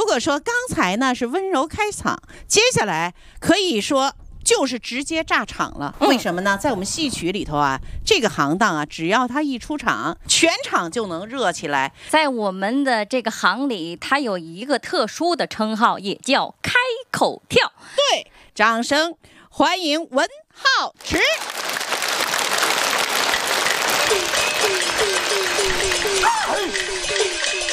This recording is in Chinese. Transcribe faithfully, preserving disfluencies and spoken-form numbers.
如果说刚才呢是温柔开场，接下来可以说就是直接炸场了。为什么呢？在我们戏曲里头啊，这个行当啊，只要他一出场，全场就能热起来。 在我们的这个行里，它有一个特殊的称号，也叫开口跳。 对，掌声欢迎文皓池。